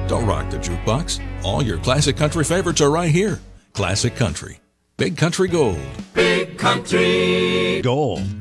Don't rock the jukebox. All your classic country favorites are right here. Classic Country. Big Country Gold. Big Country Gold.